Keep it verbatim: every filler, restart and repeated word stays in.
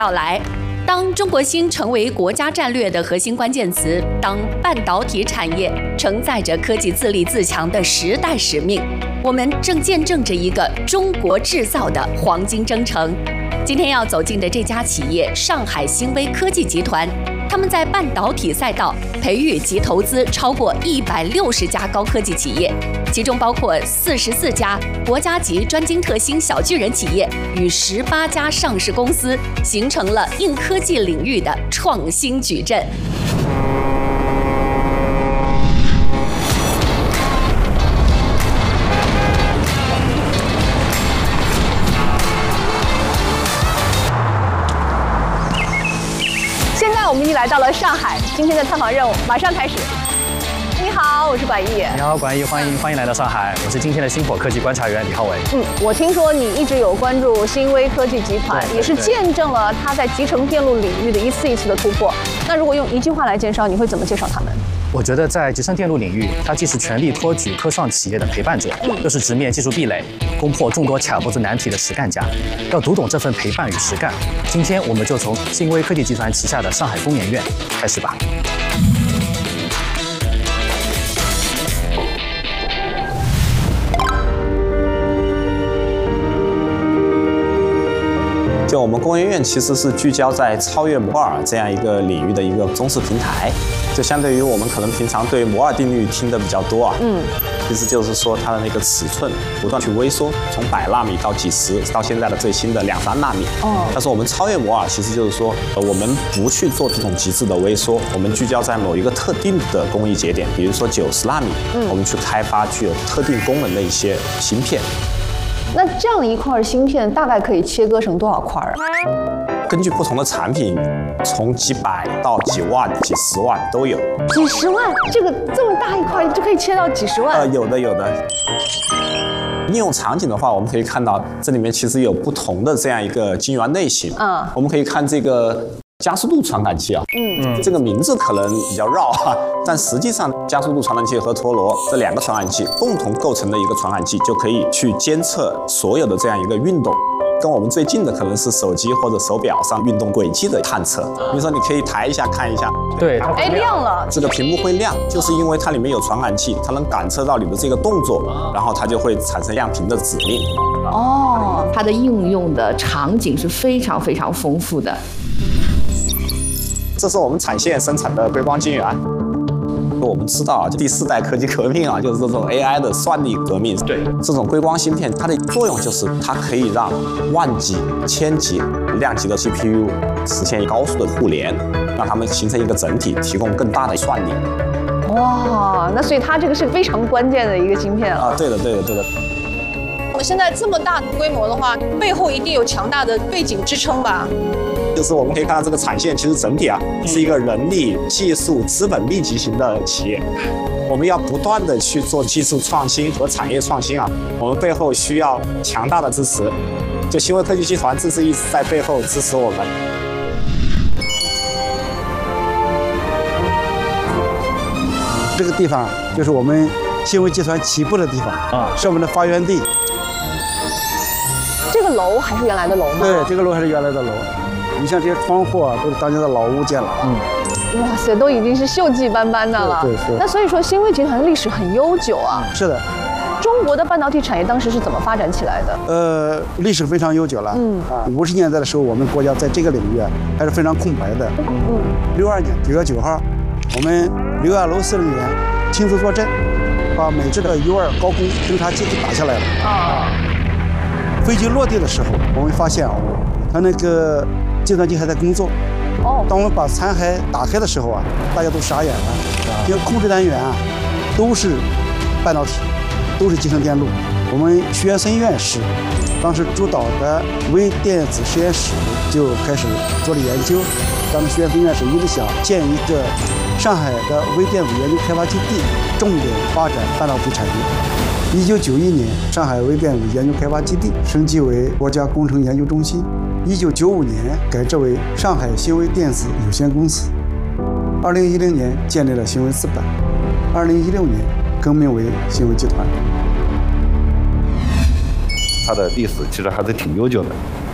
到来。当中国芯成为国家战略的核心关键词，当半导体产业承载着科技自立自强的时代使命，我们正见证着一个中国制造的黄金征程。今天要走进的这家企业——上海新微科技集团，他们在半导体赛道培育及投资超过一百六十家高科技企业，其中包括四十四家国家级专精特新小巨人企业与十八家上市公司，形成了硬科技领域的创新矩阵。 我们已经来到了上海，今天的探访任务马上开始。你好，我是管毅。 你好，管毅，欢迎欢迎来到上海，我是今天的星火科技观察员李浩伟。 嗯，我听说你一直有关注新微科技集团，也是见证了它在集成电路领域的一次一次的突破。那如果用一句话来介绍，你会怎么介绍他们？ 我觉得在集成电路领域，它既是全力托举科创企业的陪伴者，又是直面技术壁垒、攻破众多卡脖子难题的实干家。要读懂这份陪伴与实干，今天我们就从新微科技集团旗下的上海工研院开始吧。 就我们工研院其实是聚焦在超越摩尔这样一个领域的一个中式平台，就相对于我们可能平常对摩尔定律听的比较多啊，嗯，其实就是说它的那个尺寸不断去微缩，从百纳米到几十，到现在的最新的两三纳米。哦，但是我们超越摩尔，其实就是说，呃，我们不去做这种极致的微缩，我们聚焦在某一个特定的工艺节点，比如说九十纳米，嗯，我们去开发具有特定功能的一些芯片。 那这样一块芯片大概可以切割成多少块啊？ 根据不同的产品，从几百到几万、几十万都有。 几十万，这个这么大一块就可以切到几十万？ 呃，有的有的。应用场景的话，我们可以看到这里面其实有不同的这样一个晶圆类型。嗯，我们可以看这个加速度传感器啊，嗯，这个名字可能比较绕啊，但实际上加速度传感器和陀螺这两个传感器共同构成的一个传感器，就可以去监测所有的这样一个运动。跟我们最近的可能是手机或者手表上运动轨迹的探测。比如说，你可以抬一下看一下， 对， 哎，亮了， 这个屏幕会亮，就是因为它里面有传感器，它能感测到你的这个动作，然后它就会产生亮屏的指令。 哦，它的应用的场景是非常非常丰富的。 这是我们产线生产的硅光晶圆。我们知道啊，第四代科技革命啊，就是这种 A I 的算力革命。对，这种硅光芯片，它的作用就是它可以让万级、千级量级的 C P U 实现高速的互联，让它们形成一个整体，提供更大的算力。 哇，那所以它这个是非常关键的一个芯片了。 啊，对的，对的，对的。 我们现在这么大的规模的话，背后一定有强大的背景支撑吧？ 就是我们可以看到这个产线，其实整体啊是一个人力、技术、资本密集型的企业。我们要不断的去做技术创新和产业创新啊，我们背后需要强大的支持。就新微科技集团这是一直在背后支持我们。 这个地方就是我们新微集团起步的地方啊，是我们的发源地。 这个楼还是原来的楼吗？ 对，这个楼还是原来的楼。你像这些窗户啊，都是当年的老物件了。 嗯，哇塞，都已经是锈迹斑斑的了。 对对。 那所以说，新微集团的历史很悠久啊。 是的。 中国的半导体产业当时是怎么发展起来的？ 呃，历史非常悠久了。嗯啊，五十年代的时候，我们国家在这个领域啊还是非常空白的。嗯。六二年九月九号，我们六二楼司令员亲自坐镇，把美制的 U 二高空侦察机给打下来了。啊。飞机落地的时候，我们发现啊，它那个计算机还在工作。哦。当我们把残骸打开的时候啊，大家都傻眼了，因为控制单元啊都是半导体，都是集成电路。我们徐元森院士当时主导的微电子实验室就开始做了研究。当时徐元森院士一直想建一个上海的微电子研究开发基地，重点发展半导体产业。一九九一年，上海微电子研究开发基地升级为国家工程研究中心。一九九五年改制为上海新微电子有限公司。二零一零年建立了新微资本。二零一六年更名为新微集团。 它的历史其实还是挺悠久的。